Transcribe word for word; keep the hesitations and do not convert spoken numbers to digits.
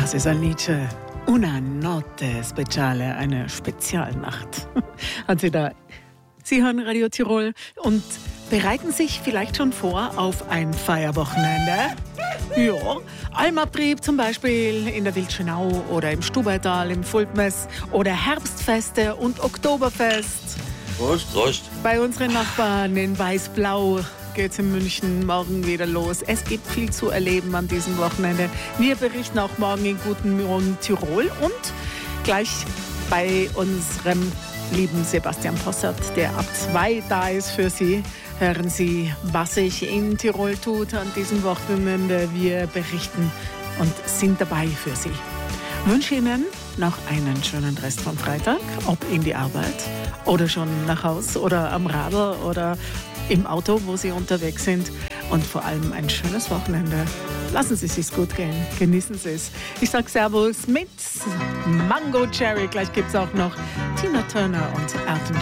Das ist ein Liedchen. Una notte speciale, eine Spezialnacht. Hat sie da. Sie hören Radio Tirol und bereiten sich vielleicht schon vor auf ein Feierwochenende. Ja, Almabtrieb zum Beispiel in der Wildschönau oder im Stubaital, im Fulpmes oder Herbstfeste und Oktoberfest. Prost, Prost. Bei unseren Nachbarn in Weiß-Blau geht es in München morgen wieder los. Es gibt viel zu erleben an diesem Wochenende. Wir berichten auch morgen in Guten Morgen Tirol und gleich bei unserem lieben Sebastian Possert, der ab zwei da ist für Sie. Hören Sie, was sich in Tirol tut an diesem Wochenende. Wir berichten und sind dabei für Sie. Ich wünsche Ihnen noch einen schönen Rest vom Freitag, ob in die Arbeit oder schon nach Haus oder am Radl oder im Auto, wo Sie unterwegs sind. Und vor allem ein schönes Wochenende. Lassen Sie es sich gut gehen. Genießen Sie es. Ich sage Servus mit Mango Cherry. Gleich gibt es auch noch Tina Turner und Elton